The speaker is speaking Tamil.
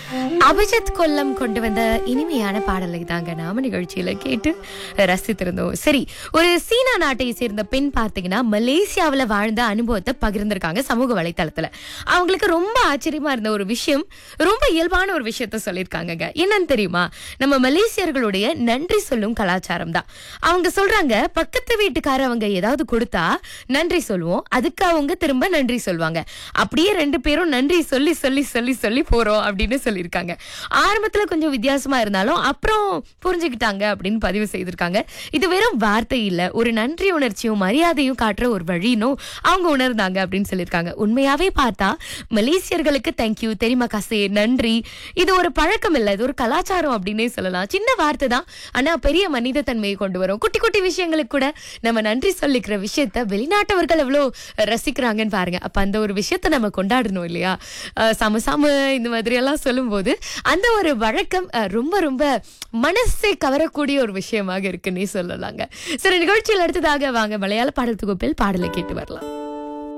அபிஜித் கொல்லம் கொண்டு வந்த இனிமையான பாடலை தாங்க நாம நிகழ்ச்சியில கேட்டு ரசித்திருந்தோம். சரி, ஒரு சீனா நாட்டை சேர்ந்த பெண் பார்த்தீங்கன்னா மலேசியாவுல வாழ்ந்த அனுபவத்தை பகிர்ந்திருக்காங்க சமூக வலைத்தளத்துல. அவங்களுக்கு ரொம்ப ஆச்சரியமா இருந்த ஒரு விஷயம், ரொம்ப இயல்பான ஒரு விஷயத்த சொல்லியிருக்காங்க. என்னன்னு தெரியுமா? நம்ம மலேசியர்களுடைய நன்றி சொல்லும் கலாச்சாரம் தான். அவங்க சொல்றாங்க, பக்கத்து வீட்டுக்காரவங்க ஏதாவது கொடுத்தா நன்றி சொல்லுவோம், அதுக்கு அவங்க திரும்ப நன்றி சொல்லுவாங்க. அப்படியே ரெண்டு பேரும் நன்றி சொல்லி சொல்லி சொல்லி சொல்லி போறோம் அப்படின்னு சொல்லியிருக்காங்க. ஆரம்பத்துல கொஞ்சம் வித்தியாசமா இருந்தாலும் அப்புறம் புரிஞ்சுக்கிட்டாங்க அப்படின்னு பதிவு செய்திருக்காங்க. இது வெறும் வார்த்தை இல்ல, ஒரு நன்றி உணர்ச்சியும் மரியாதையும் காட்டுற ஒரு வழினும் அவங்க உணர்ந்தாங்க அப்படின்னு சொல்லியிருக்காங்க. உண்மையாவே பார்த்தா மலேசியர்களுக்கு தேங்க்யூ, தெரியுமா காசே, நன்றி, இது ஒரு பழக்கம் இல்ல, இது ஒரு கலாச்சாரம் அப்படின்னே சொல்லலாம். சின்ன வார்த்தை தான், ஆனா பெரிய மனித தன்மையை கொண்டு வரும். குட்டி குட்டி விஷயங்களுக்கு கூட நம்ம நன்றி சொல்லிக்கிற விஷயத்த வெளிநாட்டவர்கள் எவ்வளவு ரசிக்கிறாங்கன்னு பாருங்க. அப்ப அந்த ஒரு விஷயத்த நம்ம கொண்டாடணும் இல்லையா? சம இந்த மாதிரி எல்லாம் சொல்லும் போது அந்த ஒரு வழக்கம் ரொம்ப ரொம்ப மனசை கவரக்கூடிய ஒரு விஷயமாக இருக்குன்னே சொல்லலாங்க. சரி, நிகழ்ச்சியில் அடுத்ததாக வாங்க மலையாள பாடல் தொகுப்பில் பாடலை கேட்டு வரலாம்.